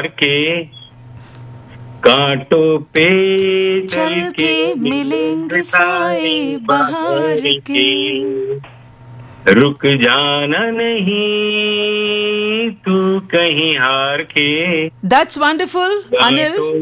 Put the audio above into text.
हार के, कांटों पे चल के मिलेंगे साए बहार के, रुक जाना नहीं तू कहीं हार के. That's wonderful, Anil.